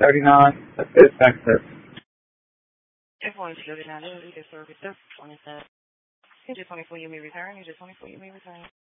39. That's it. Thanks, sir. Everyone's loaded now. This service 27. Engine 24, you may return. Engine 24, you may return.